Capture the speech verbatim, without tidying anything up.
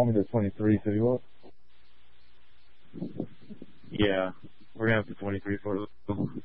want me to twenty-three City Walk? Yeah, we're gonna have to twenty-three for it.